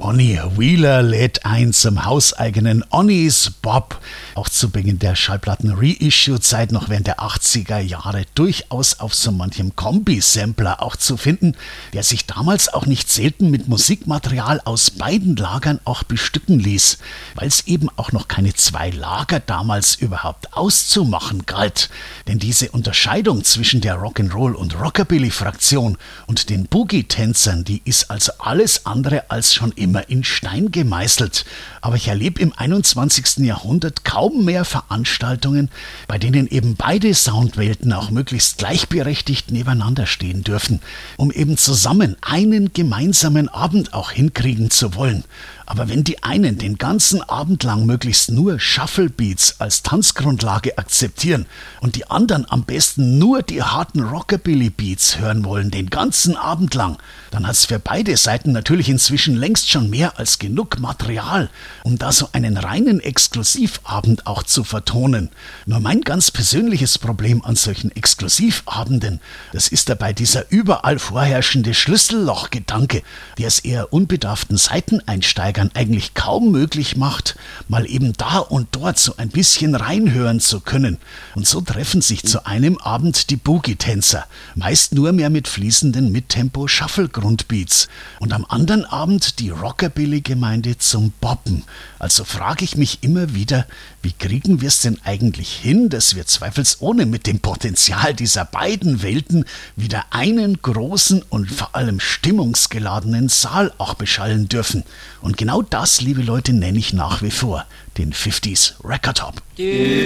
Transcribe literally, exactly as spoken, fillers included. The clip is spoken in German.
Onny Wheeler lädt ein zum hauseigenen Onny's Bob. Auch zu Beginn der Schallplatten-Reissue-Zeit noch während der achtziger Jahre durchaus auf so manchem Kombi-Sampler auch zu finden, der sich damals auch nicht selten mit Musikmaterial aus beiden Lagern auch bestücken ließ, weil es eben auch noch keine zwei Lager damals überhaupt auszumachen galt. Denn diese Unterscheidung zwischen der Rock'n'Roll- und Rockabilly-Fraktion und den Boogie-Tänzern, die ist also alles andere als schon immer in Stein gemeißelt. Aber ich erlebe im einundzwanzigsten Jahrhundert kaum mehr Veranstaltungen, bei denen eben beide Soundwelten auch möglichst gleichberechtigt nebeneinander stehen dürfen, um eben zusammen einen gemeinsamen Abend auch hinkriegen zu wollen. Aber wenn die einen den ganzen Abend lang möglichst nur Shuffle-Beats als Tanzgrundlage akzeptieren und die anderen am besten nur die harten Rockabilly-Beats hören wollen, den ganzen Abend lang, dann hat es für beide Seiten natürlich inzwischen längst schon mehr als genug Material, um da so einen reinen Exklusivabend auch zu vertonen. Nur mein ganz persönliches Problem an solchen Exklusivabenden, das ist dabei dieser überall vorherrschende Schlüsselloch-Gedanke, der es eher unbedarften Seiteneinsteigern eigentlich kaum möglich macht, mal eben da und dort so ein bisschen reinhören zu können. Und so treffen sich zu einem Abend die Boogie-Tänzer, meist nur mehr mit fließenden Mittempo-Shuffle-Grundbeats und am anderen Abend die Rockabilly-Gemeinde zum Boppen. Also frage ich mich immer wieder, wie kriegen wir es denn eigentlich hin, dass wir zweifelsohne mit dem Potenzial dieser beiden Welten wieder einen großen und vor allem stimmungsgeladenen Saal auch beschallen dürfen. Und genau das, liebe Leute, nenne ich nach wie vor den fünfziger Record Hop.